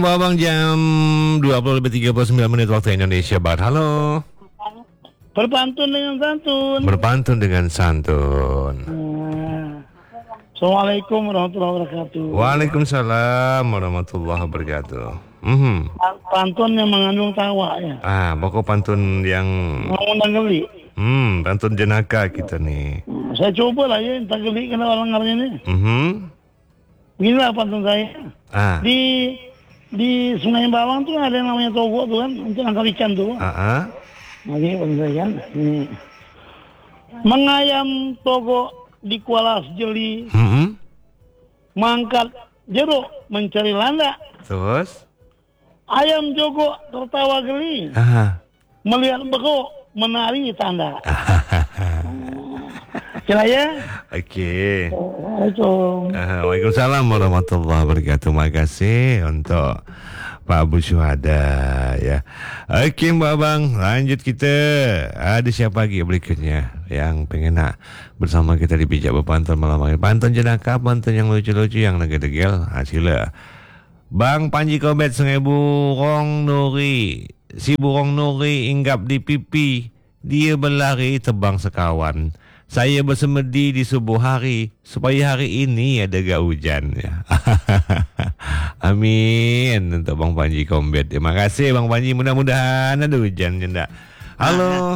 Abang jam 20:39 waktu Indonesia Barat. Halo. Berpantun dengan santun. Berpantun dengan santun. Assalamualaikum warahmatullahi wabarakatuh. Waalaikumsalam warahmatullahi wabarakatuh. Pantun yang mengandung tawa ya. Pokok pantun yang Mengundang geli. pantun jenaka kita nih. Saya coba lah ya, entah geli kena orang ngarnya nih. Beginilah pantun saya. Di Sungai Bawang tuh ada yang namanya Togo tuh kan, untuk nangkap ikan tuh. Lagi pantun saya kan. Ini. Mengayam Togo di kualas jeli, mangkat jeruk mencari landa. Terus Ayam jogo tertawa geli, melihat beko menari tanda. Kira ya? Okey. Assalamualaikum. Waalaikumsalam warahmatullahi wabarakatuh. Terima kasih untuk Pak Abu Syuhada ya. Okey Mbak Abang, lanjut kita. Ada siapa lagi berikutnya yang pengen nak bersama kita di Bijak Berpantun malam ini? Pantun jenaka, pantun yang lucu-lucu, yang degil-degil. Sila. Bang Panji Komet Sungai Burong Nuri. Si Burong Nuri hinggap di pipi. Dia berlari terbang sekawan. Saya bersemedi di subuh hari supaya hari ini ada gak hujan ya. Amin untuk Bang Panji Kombet. Terima kasih Bang Panji, mudah-mudahan ada hujan je ndak. Halo.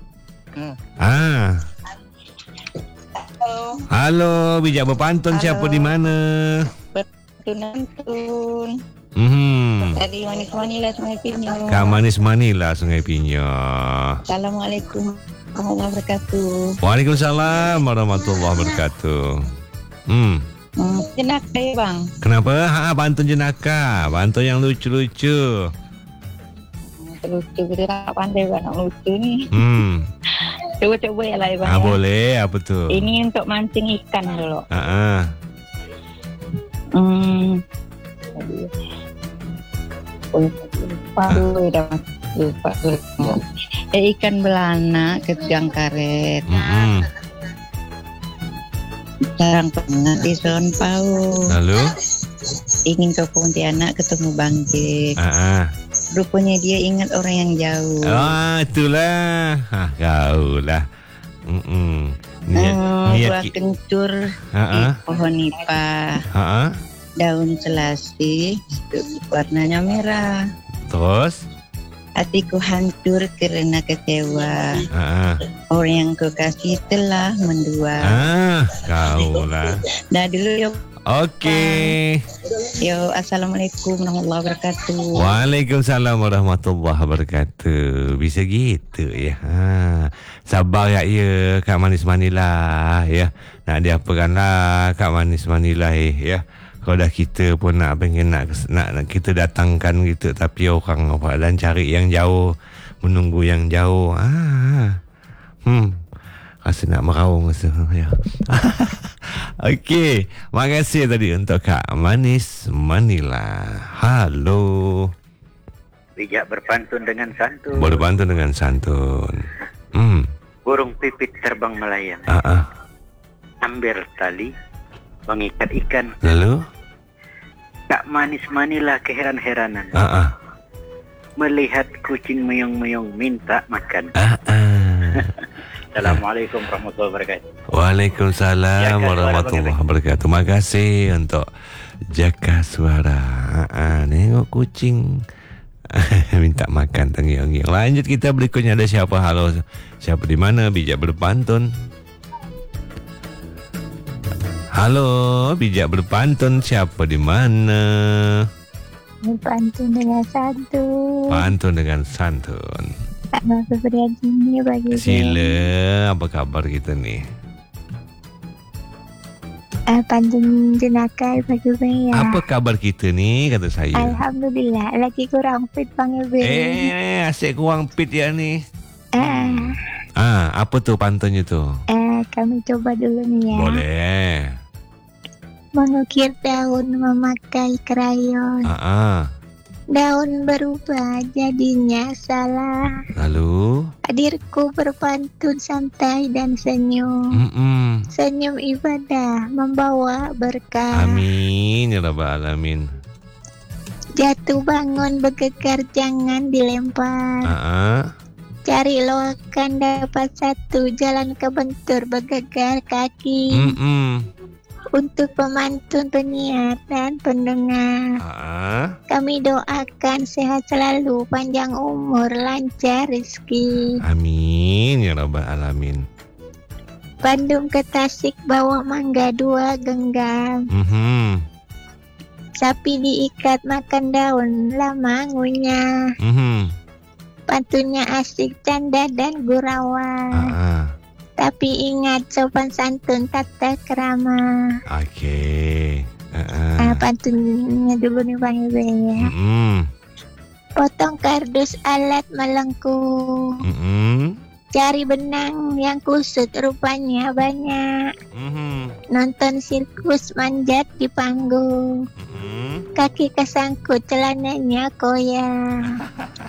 Halo, Bijak Berpantun. Halo. Siapa di mana? Berpantun. Dari Manis Manila Sungai Pinyo. Kak Manis Manila Sungai Pinyo. Assalamualaikum warahmatullahi wabarakatuh. Waalaikumsalam warahmatullahi wabarakatuh. Jenaka ya bang. Kenapa? Pantun jenaka, pantun yang lucu-lucu. Lucu kita nak pandai banget lucu ni. Coba-coba ya lah bang. Boleh, apa tu? Ini untuk mancing ikan dulu. Lupa. Ikan belana kejang karet. Jarang pernah di Son Pau. Lalu? Ingin ke Pontianak ketemu Bang Jek. Rupanya dia ingat orang yang jauh. Itulah. Kau lah. Buah kencur di pohon nipah. Daun selasih, warnanya merah. Terus? Hatiku hancur karena kecewa. Orang yang kau kasih telah mendua. Kau lah. Dah dulu yuk. Okey. Yo, assalamualaikum warahmatullahi wabarakatuh. Waalaikumsalam warahmatullahi wabarakatuh. Bisa gitu ya. Sabar ya Kak Manis Manila ya. Nak diapakanlah Kak Manis Manila ya. Kalau dah kita pun nak pengen nak kita datangkan gitu, tapi orang apa dan cari yang jauh, menunggu yang jauh. Rasa nak meraung rasa ya. Okey, makasih tadi untuk Kak Manis Manila. Halo. Bijak berpantun dengan santun. Berpantun dengan santun. Burung pipit terbang melayang. Ambil tali, mengikat ikan. Lalu? Kak Manis Manila keheran-heranan. Melihat kucing meong-meong minta makan. Assalamualaikum warahmatullahi wabarakatuh. Waalaikumsalam warahmatullahi wabarakatuh. Terima kasih untuk jaga suara. Nengok kucing minta makan tengiang-ngiang. Lanjut kita berikutnya, ada siapa? Halo, siapa di mana? Bijak Berpantun. Halo, Bijak Berpantun, siapa di mana? Pantun dengan santun. Pantun dengan santun. Tak mau berani bagi Sila, apa kabar kita ni? Pantun jenaka bagi saya. Apa kabar kita ni, kata saya? Alhamdulillah, lagi kurang fit panggil beri. Asyik kurang fit ya ni. Apa tu pantunnya tu? Kami coba dulu ni ya. Boleh. Mengukir daun memakai krayon. Daun berubah jadinya salah. Lalu? Hadirku berpantun santai dan senyum. Senyum ibadah membawa berkah. Amin ya rabbal alamin. Jatuh bangun bergegar jangan dilempar. Cari loakan dapat satu, jalan kebentur bergegar kaki. Untuk pemantun, penyiar dan pendengar, kami doakan sehat selalu, panjang umur, lancar rezeki. Amin ya rabbal alamin. Bandung ke Tasik bawa mangga 2 genggam. Sapi diikat makan daun lama ngunyah. Pantunnya asik, canda dan gurauan. Tapi ingat sopan santun, tata krama. Okey. Pantunnya dulu nih Bang Ibe ya. Potong kardus alat melengkung. Cari benang yang kusut, rupanya banyak. Nonton sirkus manjat di panggung. Kaki kesangkut, celananya koyak.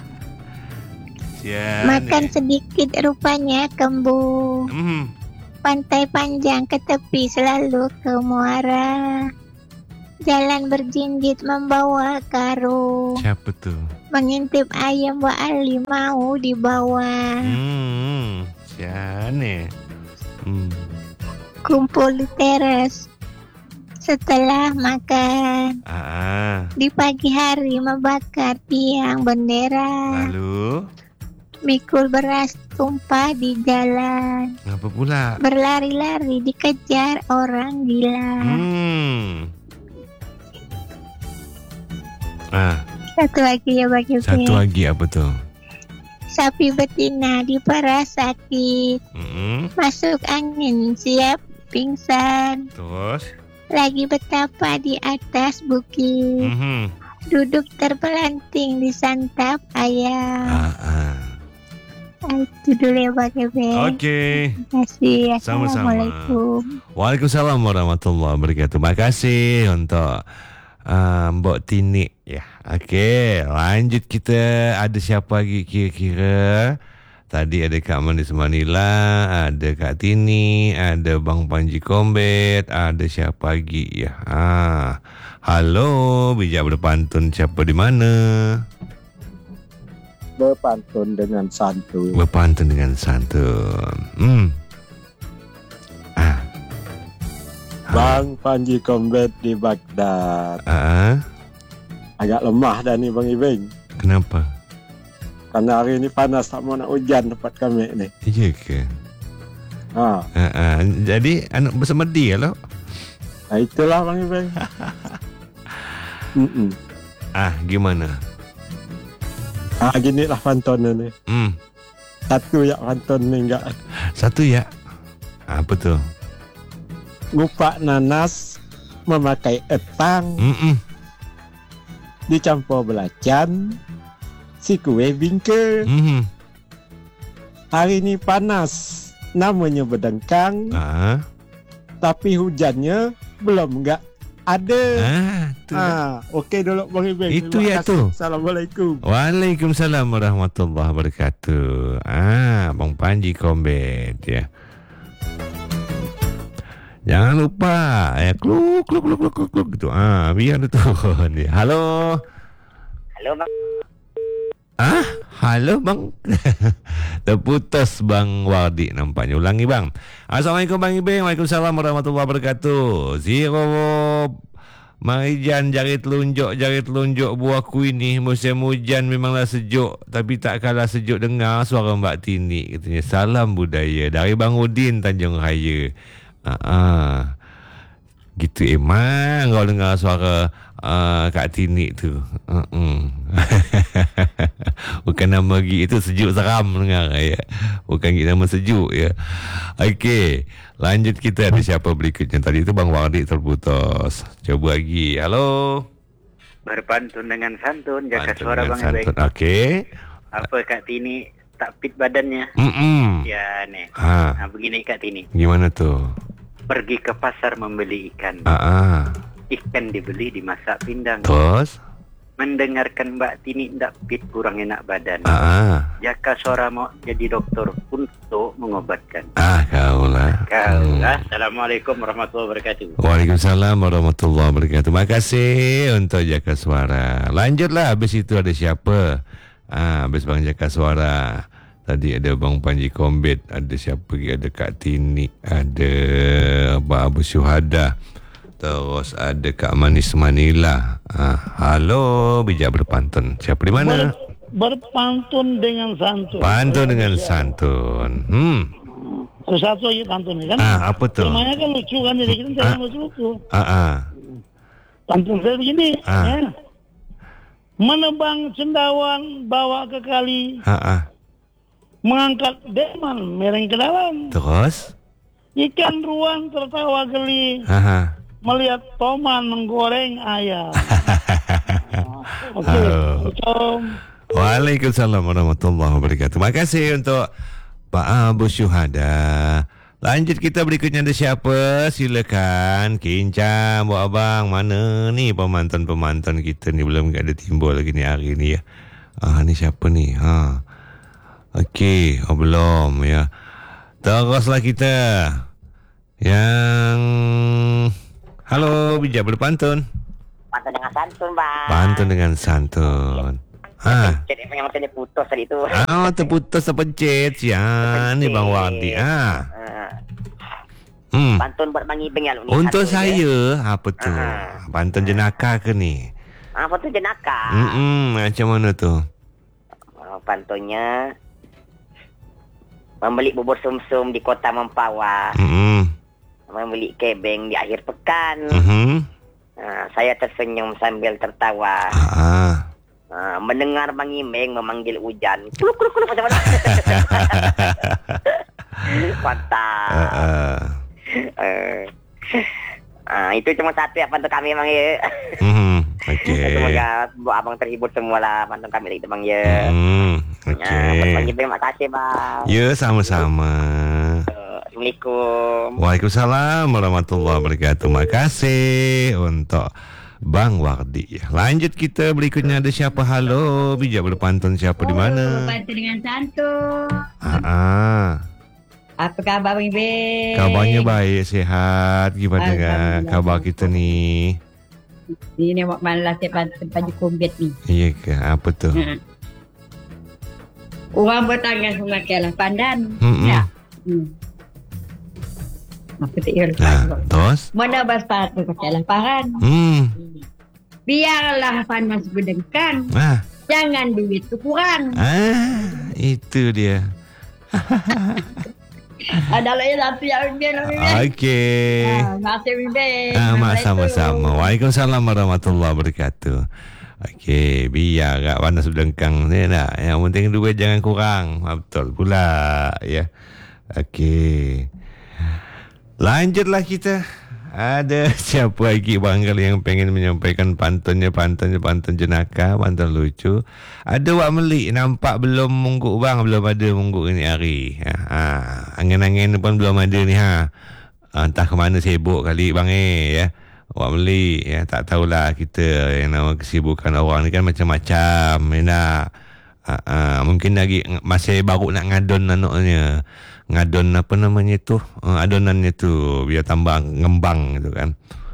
Makan sedikit, rupanya kembung. Pantai panjang ke tepi, selalu ke muara. Jalan berjinjit membawa karung. Siapa tu? Mengintip ayam Wa Ali mau dibawa. Siapa? Kumpul di teras setelah makan. Di pagi hari membakar tiang bendera. Lalu? Mikul beras tumpah di jalan. Apa pula? Berlari-lari dikejar orang gila. Satu lagi ya Bang Yufi. Satu lagi apa tu? Sapi betina diperas sakit. Masuk angin siap pingsan. Terus? Lagi betapa di atas bukit. Duduk terpelanting disantap ayam. Itu dulu ya Bang Yufi. Okey. Terima kasih. Sama-sama. Assalamualaikum. Waalaikumsalam warahmatullahi wabarakatuh. Terima kasih untuk Mbok Tinik ya. Okey, lanjut kita. Ada siapa lagi kira-kira? Tadi ada Kak Manis Manila, ada Kak Tini, ada Bang Panji Kombet, ada siapa lagi ya? Halo, bijak berpantun, siapa di mana? Berpantun dengan santun. Berpantun dengan santun. Bang Panji Kombet di Baghdad. Agak lemah dah ni Bang Ibeng. Kenapa? Karena hari ni panas, tak mau nak hujan tempat kami ni. Iya ke? Jadi anak bersemedi lah. Itulah Bang Ibeng. Gimana? Ginilah pantun ni. Satu ya pantun ni enggak. Satu ya? Apa tu? Ngupak nanas memakai etang. Dicampur belacan, si kue bingke. Hari ni panas, namanya berdengkang. Tapi hujannya belum enggak ada. Okey dulu Bang Ibeng. Itu ya tu. Assalamualaikum. Waalaikumsalam warahmatullahi wabarakatuh. Bang Panji Kombet ya. Jangan lupa kluk gitu. Biar tu. Halo. Halo Bang. Halo Bang. Terputus Bang Wardi nampaknya. Ulangi Bang. Assalamualaikum Bang Ibeng. Waalaikumsalam warahmatullahi wabarakatuh. Zero Marijan jari telunjuk buahku ini. Musim hujan memanglah sejuk, tapi tak kalah sejuk dengar suara Mbak Tini. Katanya salam budaya dari Bang Udin Tanjung Raya. Gitu emang kau dengar suara Kak Tini tu. Bukan nama Gi itu sejuk seram dengar ya. Bukan Gi nama sejuk ya. Okey, lanjut kita ada siapa berikutnya. Tadi itu Bang Wardi terputus. Coba lagi. Halo. Berpantun dengan santun, jaga suara Bang Ibeng. Okey. Apa Kak Tini tak fit badannya? Ya nih. Begini Kak Tini. Gimana tuh? Pergi ke pasar membeli ikan. Ikan dibeli dimasak pindang. Terus? mendengarkan Mbak Tini ndak fit, kurang enak badan. Jaka suara mau jadi dokter untuk mengobatkan. Kaulah. Assalamualaikum warahmatullahi wabarakatuh. Waalaikumsalam warahmatullahi wabarakatuh. Makasih untuk Jaka Suara. Lanjutlah, habis itu ada siapa? Habis Bang Jaka Suara. Tadi ada Bang Panji Kombet, ada siapa lagi? Ada Kak Tini, ada Abang Abu Syuhada. Terus ada Kak Manis Manila. Halo, bijak berpantun. Siapa di mana? Berpantun dengan santun. Pantun dengan santun. Satu aja pantun kan? Apa tuh? Namanya kan lucu kan, jadi kita jangan lucu-lucu. Pantun saya begini. Menebang cendawan, bawa ke kali. Mengangkat deman, mereng ke dalam. Terus? Ikan ruang tertawa geli. Melihat toman menggoreng ayam. Oke. Waalaikumsalam warahmatullahi wabarakatuh. Terima kasih untuk Pak Abu Syuhada. Lanjut kita berikutnya ada siapa? Silakan kincang buat abang. Mana ni pemantun-pemantun kita ni, belum ada timbul lagi ni hari ni ya. Ni siapa ni? Okey, belum ya. Teruslah kita. Yang halo, bijak berpantun. Pantun dengan santun, Bang. Pantun dengan santun. Jadi yang macamnya putus tadi tu. Terputus terpencet. Ni Bang Wardi. Pantun buat Bang Ibeng ya. Untuk saya, apa tu? Pantun jenaka ke ni? Pantun jenaka. Macam mana tu? Pantunnya membeli bubur sumsum di kota Mempawah. Membeli kebeng di akhir pekan. Saya tersenyum sambil tertawa. Mendengar Bang Imeng memanggil hujan. Kuluk macam mana? Mantap. Itu cuma satu ya pantun kami Bang ya. Semoga abang terhibur semualah pantun kami lagi Bang ya. Bang Imeng makasih Bang. Ya, sama-sama. Assalamualaikum. Waalaikumsalam warahmatullahi wabarakatuh. Terima kasih untuk Bang Wardi. Lanjut kita berikutnya ada siapa? Halo, bijak berpantun siapa di mana? Berpantun dengan santun. Apa khabar Bang Ibeng? Kabarnya baik, sihat. Gimana dengan kabar kita ni? Ini malah saya pantun Panji Kombet ni. Iya ke? Apa tu? Orang bertangga memakailah pandan. Ya. Apa tak ingat. Terus? Mana sepatu pakailah paran. Biarlah panas berdengkan. Jangan duit tu kurang. Itu dia. Ada lagi satu yang biar. Okey. Masih Bibeng. Sama-sama. Waalaikumsalam warahmatullahi wabarakatuh. Okey, biar agak panas berdengkang ni nak. Yang penting duit jangan kurang. Betul pula ya. Okey. Lanjutlah kita. Ada siapa lagi barangkali yang pengen menyampaikan pantunnya, pantun jenaka, pantun lucu. Ada Wak Melik, nampak belum mungguk bang, belum ada mungguk ni hari. Angin-angin pun belum ada ni entah ke mana sibuk kali bang ya. Wak Melik ya, tak tahulah kita yang nama kesibukan orang ni kan macam-macam ya. Mungkin lagi masih baru nak ngadon anaknya. Ngadon apa namanya tu, adonannya tu biar tambah ngembang gitu kan.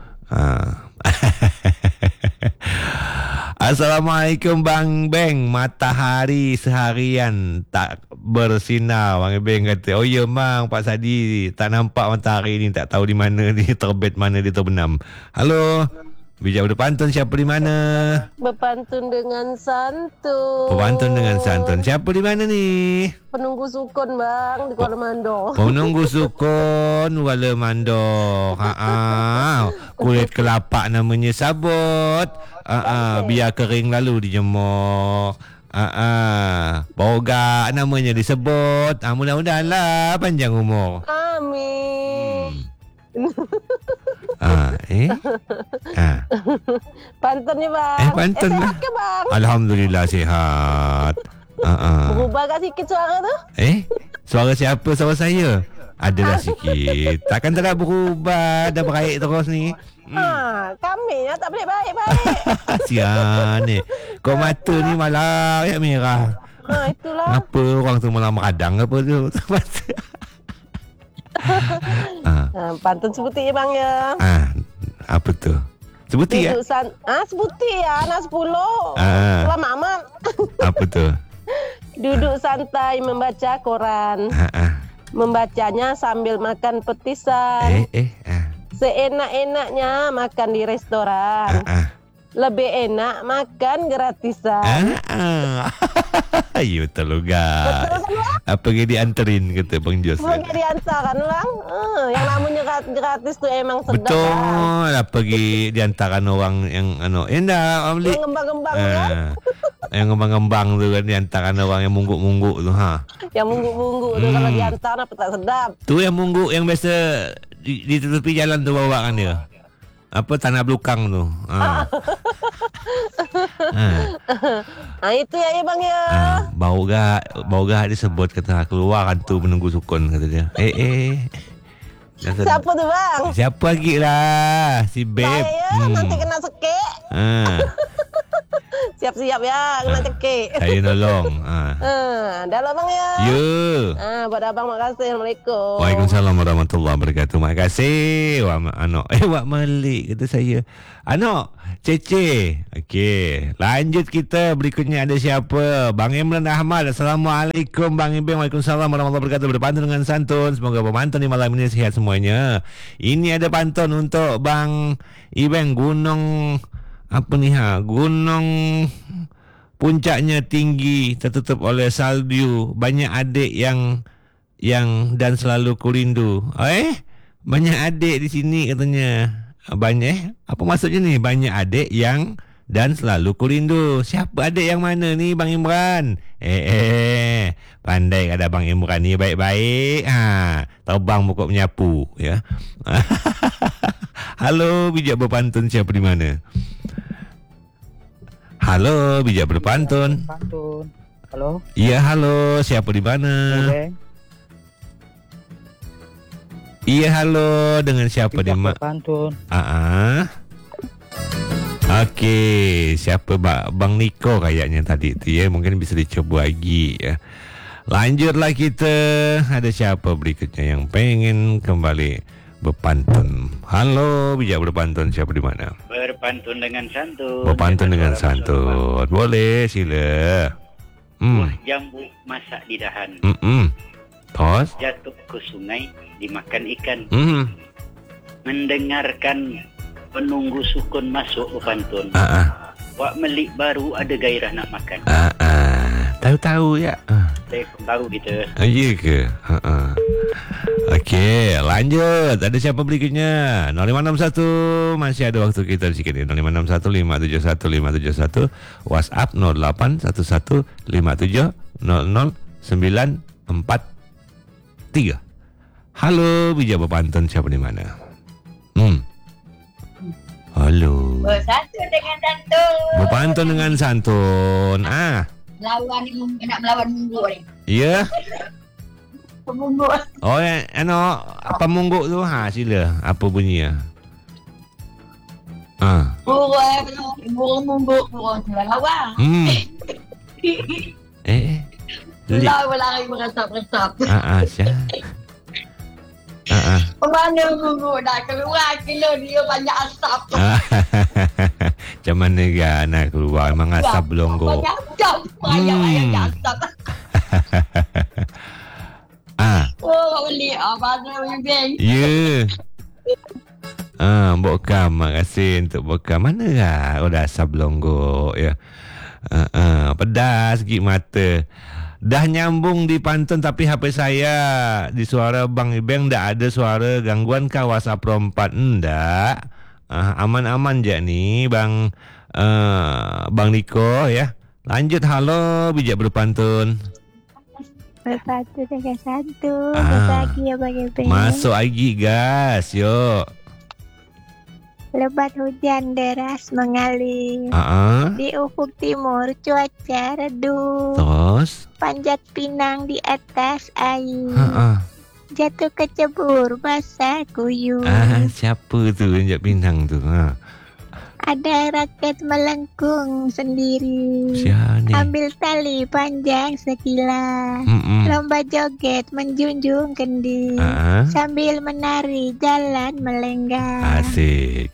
Assalamualaikum Bang Beng. Matahari seharian tak bersinar. Bang Beng kata, oh ya Bang, Pak Sadi tak nampak matahari ni, tak tahu di mana dia terbit, mana dia terbenam. Halo, bijak berpantun siapa di mana? Berpantun dengan santun. Berpantun dengan santun. Siapa di mana ni? Penunggu sukun bang di Kuala Mandor. Penunggu sukun Kuala Mandor. Kulit kelapa namanya sabut. Biar kering lalu dijemur. Boga namanya disebut. Mudah-mudahan lah panjang umur. Amin. Pantunnya bang. Pantun lah. Sehat ke bang? Alhamdulillah sihat. Berubah kat sikit suara tu? Suara siapa? Suara saya? Adalah sikit. Takkan tak nak berubah. Dah baik terus ni. Kami tak boleh baik-baik. Sian ni. Kau mata ni malah ya merah. Itulah. Apa orang tu malah meradang apa tu? Pantun sebuti bang ya. Apa tu? Sebuti ya? Sebuti ya, anak 10. Selamat amat. Apa tu? Duduk santai membaca koran. Membacanya sambil makan petisan. Seenak-enaknya makan di restoran. Lebih enak makan gratisan. Ayo betul juga. Apa yang dianterin kata Bang Jos? Pergi diantarkan bang. Yang namanya gratis tu emang sedap. Betul. Apa pergi diantarkan orang yang endah beli. Yang ngembang-ngembang ya. Yang ngembang-ngembang tu kan diantarkan orang yang mungguk-mungguk tu Yang mungguk-mungguk tu kalau diantar apa tak sedap. Tu yang mungguk yang biasa di tepi jalan tu bawa kan dia. Apa tanah belukang tu. Itu ya bang ya. Bau gak disebut kata keluar kan tu menunggu sukun kata dia. Siapa tu bang? Siapa lagi lah si Beb. Saya nanti kena sekek. Siap-siap ya kena cekik. Saya nolong. Dah lah bang ya. Buat abang makasih. Assalamualaikum. Waalaikumsalam warahmatullahi wabarakatuh. Makasih. Wak Malik kata saya. Cece. Okey. Lanjut kita. Berikutnya ada siapa? Bang Imran Ahmad. Assalamualaikum Bang Ibeng. Waalaikumsalam warahmatullahi wabarakatuh. Berpantun dengan santun. Semoga pemantun di malam ini sihat semuanya. Ini ada pantun untuk Bang Ibeng. Gunung puncaknya tinggi tertutup oleh salju. Banyak adik yang dan selalu ku rindu. Banyak adik di sini katanya. Banyak apa maksudnya ni? Banyak adik yang dan selalu ku rindu. Siapa adik yang mana ni Bang Imran? Pandai ada Bang Imran ni baik-baik. Terbang pokok menyapu ya. Halo bijak berpantun, siapa di mana? Halo bijak berpantun. Halo. Iya halo, siapa di mana? Iya halo, dengan siapa di mana? Berpantun. Okey, siapa Bang Niko kayaknya tadi tu ya, mungkin bisa dicoba lagi ya. Lanjutlah kita, ada siapa berikutnya yang pengen kembali berpantun? Halo, bijak berpantun, siapa di mana? Berpantun dengan santun. Berpantun dengan santun. Boleh, sila. Buah jambu masak di dahan. Terus? Jatuh ke sungai, dimakan ikan. Mendengarkan penunggu sukun masuk berpantun. Wak melik baru ada gairah nak makan. Tahu-tahu ya. Saya tahu gitu. Ya ke? Okey, lanjut. Ada siapa berikutnya? 0561. Masih ada waktu kita sikit ni. 0561571571. WhatsApp 081157000943. Halo, bijak berpantun, siapa di mana? Halo. Bersantun dengan santun. Berpantun dengan santun. Nak melawan mungguk ni. Ya. Pemungguk. Oh, apa mungguk tu? Sila. Apa bunyi? Burung mungguk, burung selawang. Lari beresap-resap. Mana mungguk dah keluar, kilo dia banyak asap. Macam mana kan nak keluar? Memang asap belonggo. Banyak asap. Banyak asap. Beli apa Ibeng? Ya. Bokam, makasih untuk bokam. Mana lah? Dah asap belonggo ya. Pedas gigi mata. Dah nyambung di pantun tapi HP saya di suara Bang Ibeng tak ada suara gangguan kah WhatsApp Pro 4? Enggak. Aman-aman je ni Bang Niko ya. Lanjut, halo bijak berpantun. Berpantun dengan santun. Lagi ya Bang Ibeng. Masuk lagi gas, yuk. Lebat hujan deras mengalir. Di ufuk timur cuaca redup. Terus? Panjat pinang di atas air. jatuh kecebur, basah kuyup. Siapa tu Injak Pinang tu? Ada rakyat melengkung sendiri. Siapa ni? Ambil tali panjang sekila. Lomba joget menjunjung kendi. Sambil menari jalan melenggang. Asik.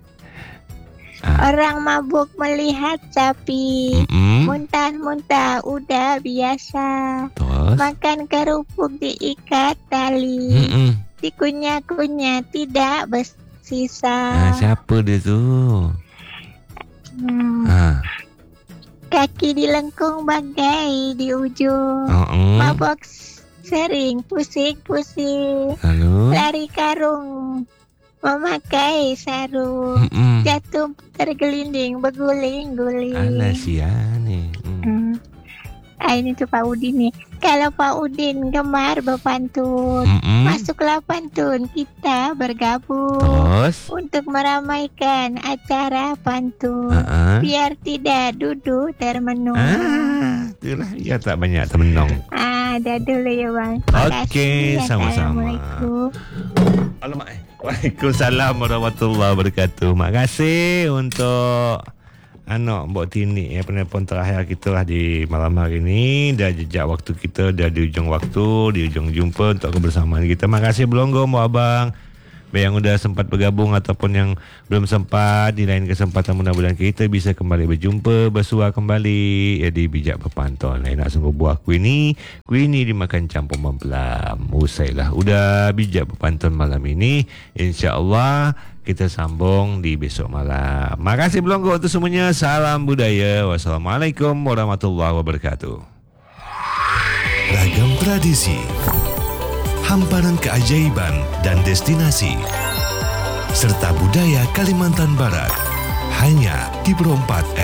Orang mabuk melihat sapi. Muntah-muntah udah biasa. Terus? Makan kerupuk diikat tali. Dikunyah-kunyah tidak bersisa. Siapa dia tu? Kaki dilengkung bagai di ujung. Mabok sering pusing-pusing. Lalu? Lari karung memakai sarung. Jatuh tergelinding berguling-guling. Alah sian ni. Ini tuh Pak Udin nih. Kalau Pak Udin gemar berpantun, masuklah pantun kita bergabung. Terus? Untuk meramaikan acara pantun. Biar tidak duduk termenung. Itulah ya, tak banyak termenung. Dah dulu ya bang. Okey, sama-sama. Alamak. Waalaikumsalam warahmatullahi wabarakatuh. Makasih untuk anak Mbok Tini penelpon terakhir kita lah di malam hari ni. Dah jejak waktu kita, dah di ujung waktu, di ujung jumpa untuk kebersamaan kita. Makasih Belonggo, Mbok Abang. Baik yang sudah sempat bergabung ataupun yang belum sempat, di lain kesempatan mudah-mudahan kita bisa kembali berjumpa, bersua kembali di Bijak Berpantun. Nak sungguh buah kuih ni dimakan campur membelam. Usailah udah Bijak Berpantun malam ini. InsyaAllah kita sambung di besok malam. Makasih Belonggo untuk semuanya. Salam budaya. Wassalamualaikum warahmatullahi wabarakatuh. Ragam tradisi, hamparan keajaiban dan destinasi, serta budaya Kalimantan Barat, hanya di Perompak